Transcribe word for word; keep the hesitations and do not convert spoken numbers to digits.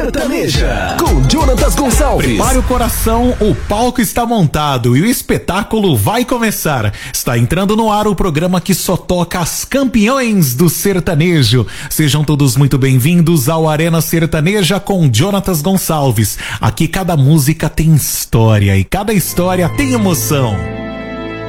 Sertaneja, com Jonatas Gonçalves. Prepare o coração, o palco está montado e o espetáculo vai começar. Está entrando no ar o programa que só toca as campeões do sertanejo. Sejam todos muito bem-vindos ao Arena Sertaneja com Jonatas Gonçalves. Aqui cada música tem história e cada história tem emoção.